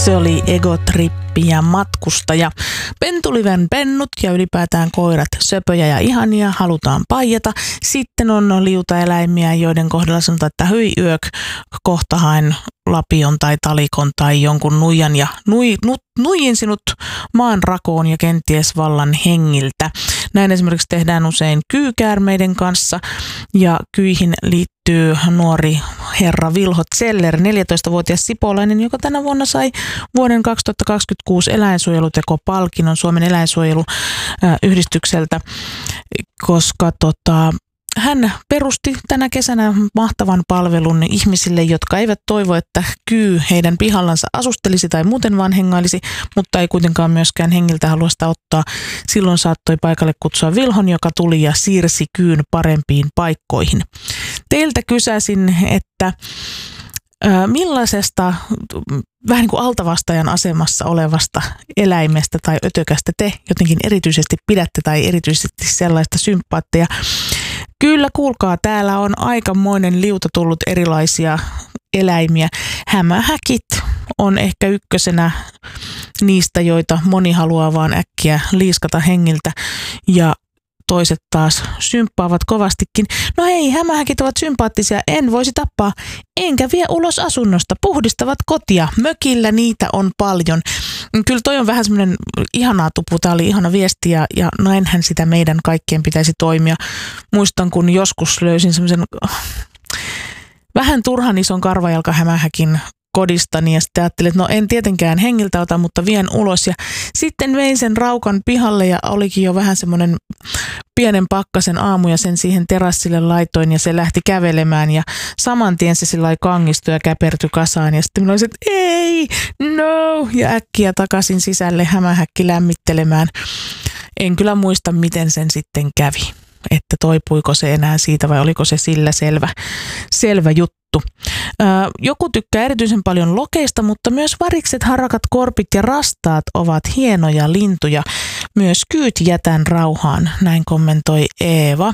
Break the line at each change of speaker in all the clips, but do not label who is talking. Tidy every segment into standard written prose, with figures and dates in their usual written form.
Se oli Egotrippi ja Matkustaja. Pentuliven pennut ja ylipäätään koirat söpöjä ja ihania, halutaan paijata. Sitten on liutaeläimiä, joiden kohdalla sanotaan, että hyi yök, kohta haen lapion tai talikon tai jonkun nuijan ja nuijin sinut maan rakoon ja kenties vallan hengiltä. Näin esimerkiksi tehdään usein kyykäärmeiden kanssa ja kyihin liittyy nuori herra Vilho Zeller, 14-vuotias sipolainen, joka tänä vuonna sai vuoden 2026 eläinsuojelutekopalkinnon Suomen eläinsuojeluyhdistykseltä, koska hän perusti tänä kesänä mahtavan palvelun ihmisille, jotka eivät toivo, että kyy heidän pihallansa asustelisi tai muuten vaan hengailisi, mutta ei kuitenkaan myöskään hengiltä halua sitä ottaa. Silloin saattoi paikalle kutsua Vilhon, joka tuli ja siirsi kyyn parempiin paikkoihin. Teiltä kysäsin, että millaisesta vähän niin kuin altavastaajan asemassa olevasta eläimestä tai ötökästä te jotenkin erityisesti pidätte tai erityisesti sellaista sympaatteja? Kyllä, kuulkaa, täällä on aikamoinen liuta tullut erilaisia eläimiä. Hämähäkit on ehkä ykkösenä niistä, joita moni haluaa vaan äkkiä liiskata hengiltä ja toiset taas symppaavat kovastikin. No hei, hämähäkit ovat sympaattisia, en voisi tappaa, enkä vie ulos asunnosta, puhdistavat kotia, mökillä niitä on paljon. Kyllä toi on vähän semmoinen ihanaa tupu, tää oli ihana viesti ja näinhän sitä meidän kaikkien pitäisi toimia. Muistan, kun joskus löysin semmoisen vähän turhan ison karvajalkahämähäkin kodistani ja sitten ajattelin, että no en tietenkään hengiltä ota, mutta vien ulos ja sitten vein sen raukan pihalle ja olikin jo vähän semmoinen pienen pakkasen aamu ja sen siihen terassille laitoin ja se lähti kävelemään ja saman tien se sillä lailla kangistui ja käpertyi kasaan ja sitten minä olisin, että ei, no ja äkkiä takaisin sisälle hämähäkki lämmittelemään. En kyllä muista, miten sen sitten kävi, että toipuiko se enää siitä vai oliko se sillä selvä juttu. Joku tykkää erityisen paljon lokeista, mutta myös varikset, harakat, korpit ja rastaat ovat hienoja lintuja. Myös kyyt jätän rauhaan, näin kommentoi Eeva.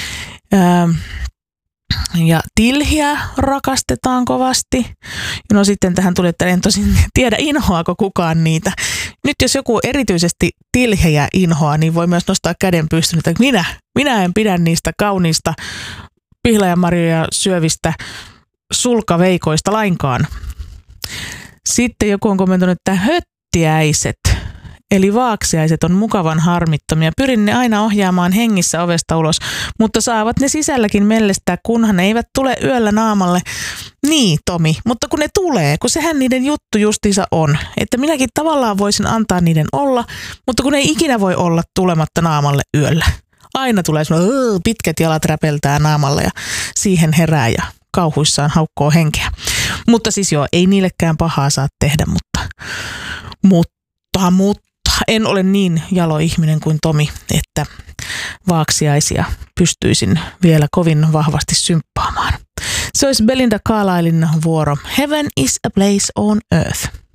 Ja tilhiä rakastetaan kovasti. No sitten tähän tuli, että en tosin tiedä inhoaako kukaan niitä. Nyt jos joku erityisesti tilhejä inhoaa, niin voi myös nostaa käden pystyyn, että minä en pidä niistä kauniista pihlajanmarjoja syövistä sulkaveikoista lainkaan. Sitten joku on kommentoinut, että höttiäiset, eli vaaksiaiset on mukavan harmittomia. Pyrin ne aina ohjaamaan hengissä ovesta ulos, mutta saavat ne sisälläkin mellestää, kunhan ne eivät tule yöllä naamalle. Niin, Tomi, mutta kun ne tulee, kun sehän niiden juttu justiinsa on, että minäkin tavallaan voisin antaa niiden olla, mutta kun ei ikinä voi olla tulematta naamalle yöllä. Aina tulee semmoinen pitkät jalat räpeltää naamalle ja siihen herää ja kauhuissaan haukkoo henkeä. Mutta siis joo, ei niillekään pahaa saa tehdä, mutta en ole niin jalo ihminen kuin Tomi, että vaaksiaisia pystyisin vielä kovin vahvasti symppaamaan. Se olisi Belinda Carlislen vuoro. Heaven is a place on earth.